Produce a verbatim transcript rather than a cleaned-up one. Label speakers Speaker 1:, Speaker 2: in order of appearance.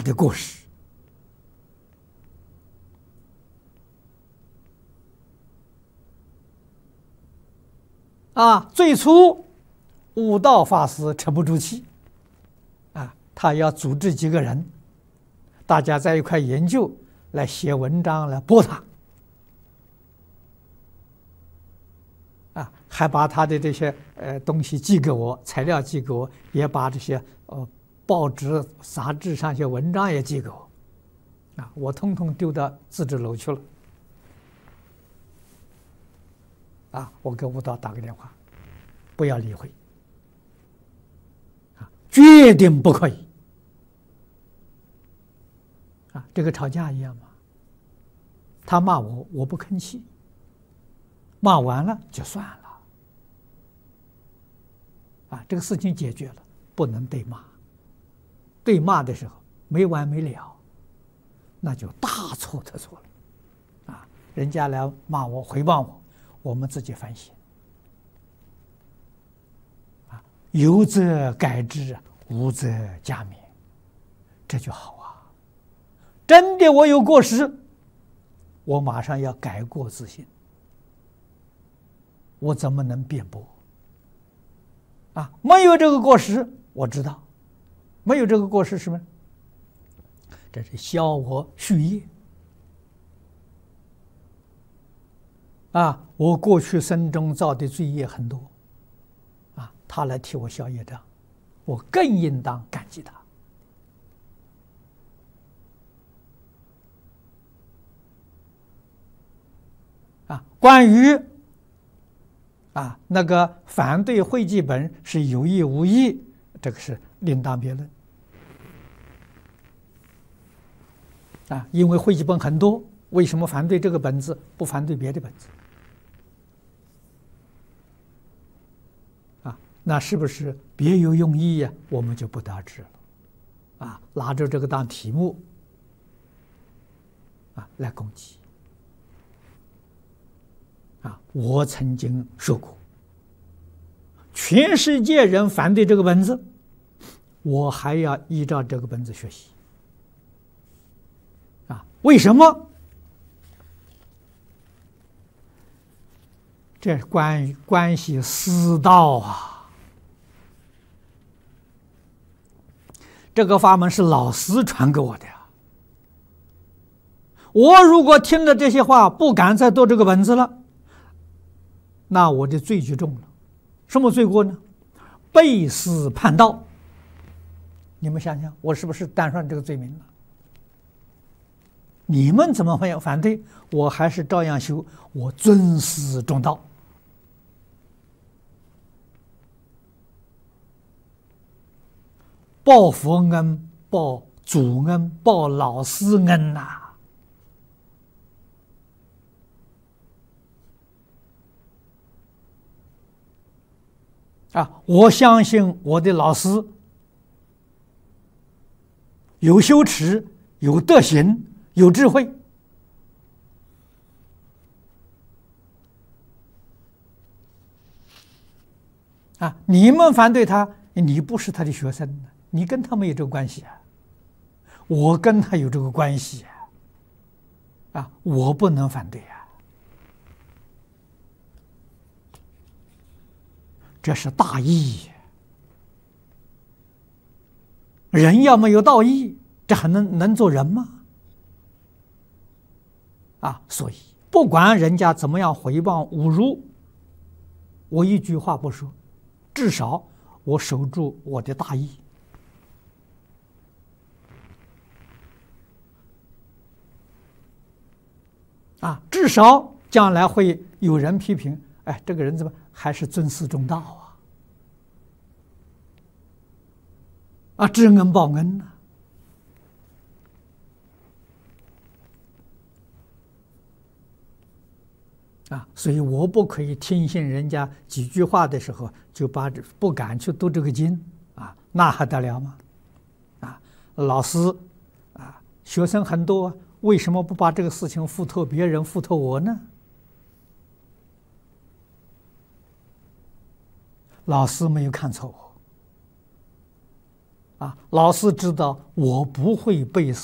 Speaker 1: 的过失。啊，最初悟道法师沉不住气，啊，他要组织几个人，大家在一块研究，来写文章来驳他，啊，还把他的这些呃东西寄给我，材料寄给我，也把这些呃报纸、杂志上些文章也寄给我，啊，我通通丢到自治楼去了。啊，我给悟道打个电话，不要理会，啊，决定不可以，啊，这个吵架一样嘛。他骂我，我不吭气，骂完了就算了，啊，这个事情解决了，不能对骂，对骂的时候没完没了，那就大错特错了，啊，人家来骂我、回谤我。我们自己反省，啊，有则改之，无则加勉，这就好啊。真的我有过失，我马上要改过自新，我怎么能辩驳？啊，没有这个过失，我知道，没有这个过失是什么？这是消我续业。啊，我过去生中造的罪业很多，啊，他来替我消业障，我更应当感激他。啊，关于啊那个反对会记本是有意无意，这个是另当别论。啊，因为会记本很多，为什么反对这个本子，不反对别的本子？那是不是别有用意呀？我们就不得知了，啊，拿着这个当题目，啊，来攻击，啊，我曾经说过，全世界人反对这个本子，我还要依照这个本子学习，啊，为什么？这关关系私道啊。这个法门是老师传给我的呀。我如果听了这些话，不敢再读这个本子了，那我的罪就重了。什么罪过呢？背私叛道。你们想想，我是不是担上这个罪名了？你们怎么没有反对？我还是照样修，我尊师重道。报佛恩、报祖恩、报老师恩呐、啊！啊，我相信我的老师有修持、有德行、有智慧。啊，你们反对他，你不是他的学生，你跟他没有这个关系啊，我跟他有这个关系啊，啊，我不能反对啊，这是大义。人要没有道义，这还能能做人吗？啊，所以不管人家怎么样回谤侮辱，我一句话不说，至少我守住我的大义。啊，至少将来会有人批评，哎，这个人怎么还是尊师重道啊？啊，知恩报恩呢、啊？啊，所以我不可以听信人家几句话的时候，就把这不敢去读这个经啊，那还得了吗？啊，老师啊，学生很多，为什么不把这个事情付托别人，付托我呢？老师没有看错我。 啊，老师知道我不会背诵